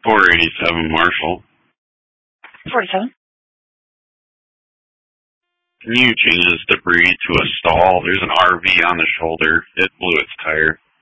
487 Marshall. 47. Can you change this debris to a stall? There's an RV on the shoulder. It blew its tire.